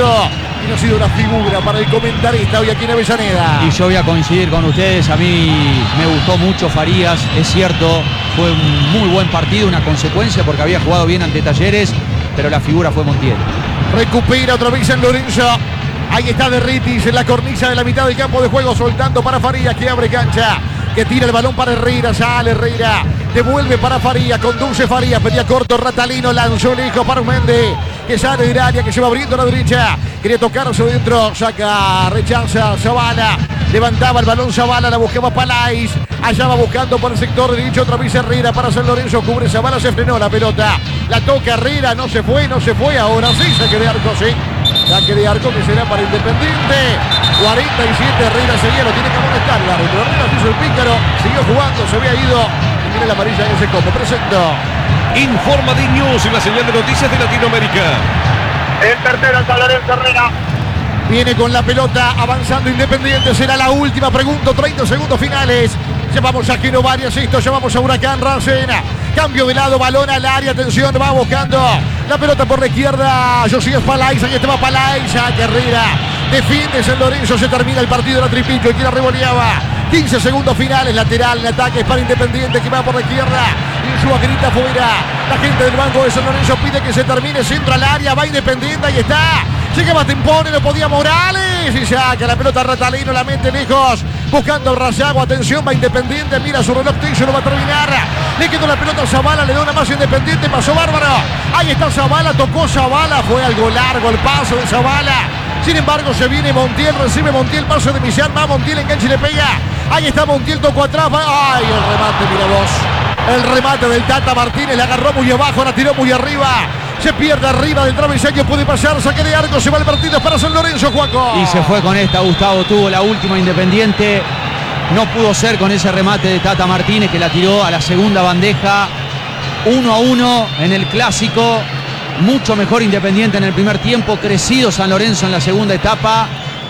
y no ha sido una figura para el comentarista hoy aquí en Avellaneda. Y yo voy a coincidir con ustedes, a mí me gustó mucho Farías, es cierto, fue un muy buen partido, una consecuencia porque había jugado bien ante Talleres, pero la figura fue Montiel. Recupera otra vez San Lorenzo. Ahí está Derritis en la cornisa de la mitad del campo de juego, soltando para Farías, que abre cancha, que tira el balón para Herrera, sale Herrera, devuelve para Farías, conduce Farías, pedía corto Ratalino, lanzó lejos para Méndez, que sale del área, que se va abriendo a la derecha, quería tocarse dentro, saca, rechaza Zavala, levantaba el balón Zavala, la buscaba Palais, allá va buscando por el sector derecho, otra vez Herrera para San Lorenzo, cubre Zavala, se frenó la pelota, la toca Herrera, no se fue, ahora sí, saque de arco, sí. Saque de arco que será para Independiente. 47, Herrera seguía, lo tiene que amonestar el árbitro. Herrera hizo el pícaro, siguió jugando, se había ido. Y mira la amarilla en ese combo. Presento. Informa D News y la señal de noticias de Latinoamérica. El tercero, San Lorenzo Herrera. Viene con la pelota, avanzando Independiente. Será la última, pregunto, 30 segundos finales. Llevamos a Genovar y esto, llevamos a Huracán Racing. Cambio de lado, balón al área, atención, va buscando la pelota por la izquierda. Josías Palais, ahí estaba Palais, que Herrera defiende San Lorenzo, se termina el partido de la Tripico, y quien la revoleaba. 15 segundos finales, lateral, en ataque para Independiente, que va por la izquierda. Insúa grita fuera. La gente del banco de San Lorenzo pide que se termine, centro al área, va Independiente, ahí está. Llegaba Tempone, lo podía Morales y saca la pelota Ratalino, la mente lejos, buscando el Rayago, atención, va Independiente, mira su reloj, no va a terminar, le quedó la pelota a Zavala, le da una más Independiente, pasó bárbaro, ahí está Zavala, tocó Zavala, fue algo largo el paso de Zavala, sin embargo se viene Montiel, recibe Montiel, paso de Millán, va Montiel, engancha y le pega, ahí está Montiel, tocó atrás, ay, el remate, mira vos, el remate del Tata Martínez, la agarró muy abajo, la tiró muy arriba. Se pierde arriba del travesaño, puede pasar, saque de arco, se va el partido para San Lorenzo, Juaco. Y se fue con esta, Gustavo, tuvo la última Independiente, no pudo ser con ese remate de Tata Martínez que la tiró a la segunda bandeja, 1-1 en el clásico, mucho mejor Independiente en el primer tiempo, crecido San Lorenzo en la segunda etapa.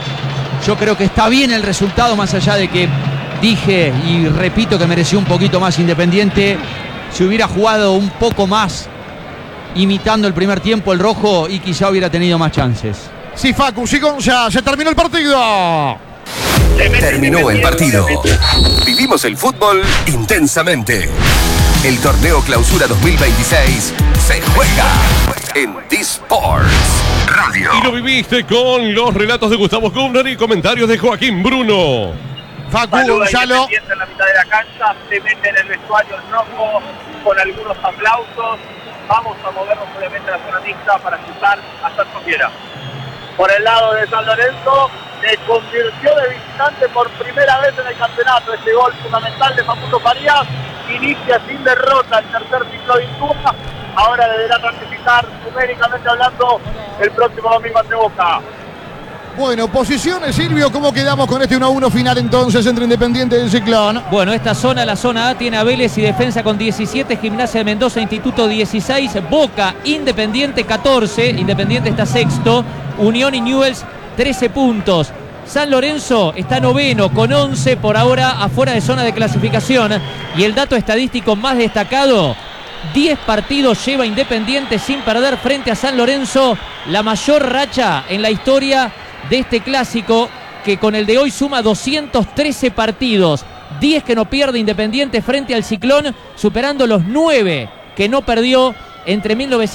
Yo creo que está bien el resultado, más allá de que dije y repito que mereció un poquito más Independiente, si hubiera jugado un poco más imitando el primer tiempo el rojo y quizá hubiera tenido más chances. Sí, Facu, sí, Gonza, se terminó el partido. Terminó el partido. Vivimos el fútbol intensamente. El torneo Clausura 2026 se juega en D-Sports Radio. Y lo viviste con los relatos de Gustavo Kumner y comentarios de Joaquín Bruno. Facu, Gonzalo. En la mitad de la cancha, se mete en el vestuario rojo con algunos aplausos. Vamos a movernos obviamente a la zona mixta para escuchar a Sergio Fiera. Por el lado de San Lorenzo, se convirtió de visitante por primera vez en el campeonato. Este gol fundamental de Facundo Farías inicia sin derrota el tercer ciclo de Insúa. Ahora deberá clasificar numéricamente hablando el próximo domingo ante Boca. Bueno, posiciones, Silvio, ¿cómo quedamos con este 1-1 final entonces entre Independiente y el Ciclón? Bueno, esta zona, la zona A, tiene a Vélez y Defensa con 17, Gimnasia de Mendoza, Instituto 16, Boca, Independiente 14, Independiente está sexto, Unión y Newell's 13 puntos. San Lorenzo está noveno con 11, por ahora afuera de zona de clasificación. Y el dato estadístico más destacado, 10 partidos lleva Independiente sin perder frente a San Lorenzo, la mayor racha en la historia de este clásico, que con el de hoy suma 213 partidos, 10 que no pierde Independiente frente al Ciclón, superando los 9 que no perdió entre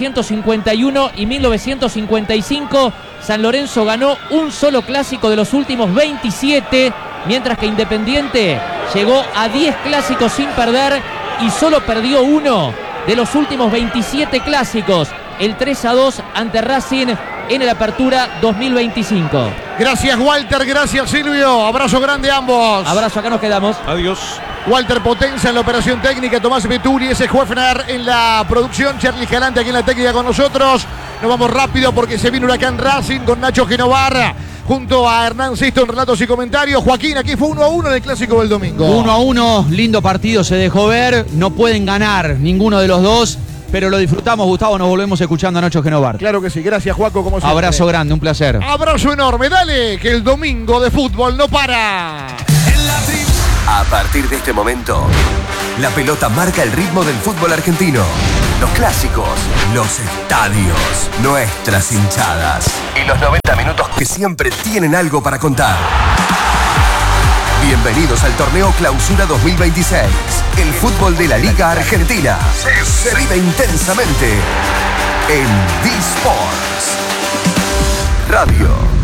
1951 y 1955. San Lorenzo ganó un solo clásico de los últimos 27, mientras que Independiente llegó a 10 clásicos sin perder y solo perdió uno de los últimos 27 clásicos, el 3-2 ante Racing en el Apertura 2025. Gracias, Walter, gracias, Silvio. Abrazo grande a ambos. Abrazo, acá nos quedamos. Adiós. Walter Potenza en la operación técnica, Tomás Beturi, ese Juefner en la producción, Charlie Galante aquí en la técnica con nosotros. Nos vamos rápido porque se viene Huracán Racing con Nacho Genovar junto a Hernán Sisto en relatos y comentarios. Joaquín, aquí fue 1-1 en el clásico del domingo. 1-1, lindo partido se dejó ver, no pueden ganar ninguno de los dos, pero lo disfrutamos, Gustavo, nos volvemos escuchando a Nacho Genovar. Claro que sí, gracias, Juaco, como siempre. Abrazo grande, un placer. Abrazo enorme, dale, que el domingo de fútbol no para. A partir de este momento, la pelota marca el ritmo del fútbol argentino. Los clásicos, los estadios, nuestras hinchadas y los 90 minutos que siempre tienen algo para contar. Bienvenidos al torneo Clausura 2026. El fútbol de la Liga Argentina se vive intensamente en D-Sports Radio.